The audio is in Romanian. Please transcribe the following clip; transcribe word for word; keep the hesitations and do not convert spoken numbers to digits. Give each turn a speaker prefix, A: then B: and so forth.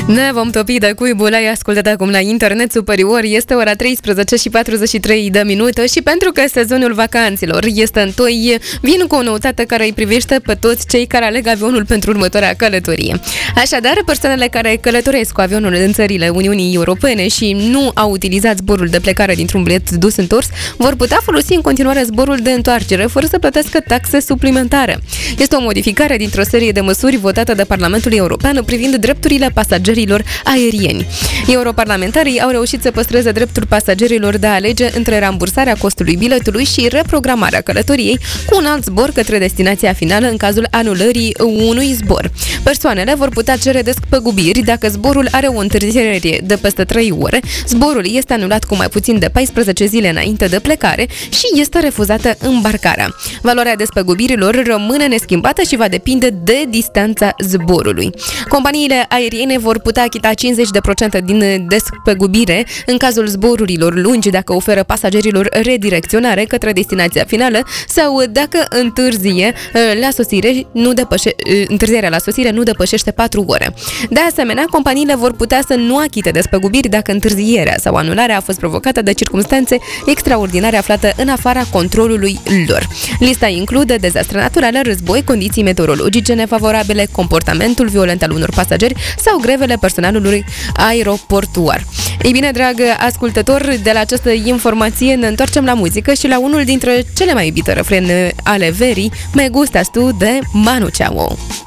A: Ne vom topi de cuibul, ai ascultat acum la Internet Superior. Este ora treisprezece și patruzeci și trei de minute și pentru că sezonul vacanților este întoi, vin cu o noutate care îi privește pe toți cei care aleg avionul pentru următoarea călătorie. Așadar, persoanele care călătoresc cu avionul în țările Uniunii Europene și nu au utilizat zborul de plecare dintr-un bilet dus-întors, vor putea folosi în continuare zborul de întoarcere fără să plătească taxe suplimentare. Este o modificare dintr-o serie de măsuri votată de Parlamentul European privind drepturile pasagerilor aerieni. Europarlamentarii au reușit să păstreze dreptul pasagerilor de a alege între rambursarea costului biletului și reprogramarea călătoriei cu un alt zbor către destinația finală în cazul anulării unui zbor. Persoanele vor putea cere despăgubiri dacă zborul are o întârziere de peste trei ore, zborul este anulat cu mai puțin de paisprezece zile înainte de plecare și este refuzată îmbarcarea. Valoarea despăgubirilor rămâne neschimbată și va depinde de distanța zborului. Companiile aeriene vor putea achita cincizeci la sută din despăgubire în cazul zborurilor lungi dacă oferă pasagerilor redirecționare către destinația finală sau dacă întârzie la sosire nu depășe, întârzierea la sosire nu depășește patru ore. De asemenea, companiile vor putea să nu achite despăgubiri dacă întârzierea sau anularea a fost provocată de circumstanțe extraordinare aflate în afara controlului lor. Lista include dezastre naturale, război, condiții meteorologice nefavorabile, comportamentul violent al unor pasageri sau grevele personalului aeroportuar. Ei bine, drag ascultător, de la această informație ne întoarcem la muzică și la unul dintre cele mai iubite refrene ale verii, Me Gustas Tu de Manu Chao.